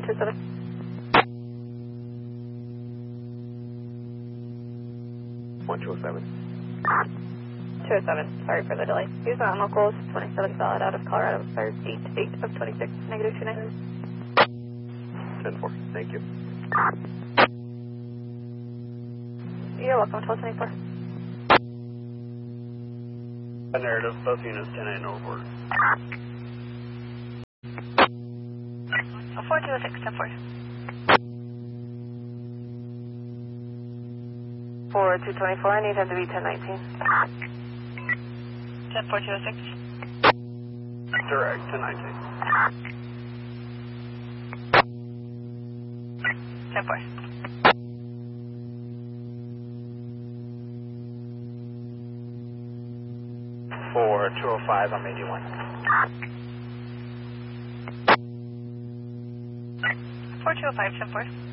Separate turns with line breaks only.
27.
1207.
207, sorry for the delay. Use on locals 27 solid out of Colorado, 8 of 26, negative 29.
10-4, thank you.
You're welcome, 1224.
Narrative, both units 10-8 overboard.
4206, 10-4. 4224, I need him to be 1019. 10406.
Direct, 1019.
10-4.
For 205 on AD1.
4205, 10-4.